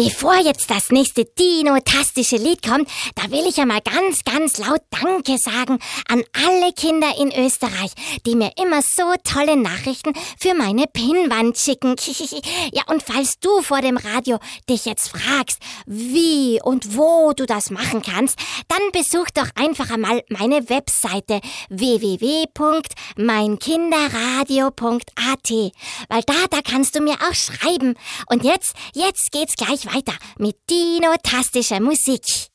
Bevor jetzt das nächste dino-tastische Lied kommt, da will ich ja mal ganz, ganz laut Danke sagen an alle Kinder in Österreich, die mir immer so tolle Nachrichten für meine Pinnwand schicken. Ja, und falls du vor dem Radio dich jetzt fragst, wie und wo du das machen kannst, dann besuch doch einfach einmal meine Webseite www.meinkinderradio.at, weil da kannst du mir auch schreiben. Und jetzt geht's gleich weiter mit dino-tastischer Musik.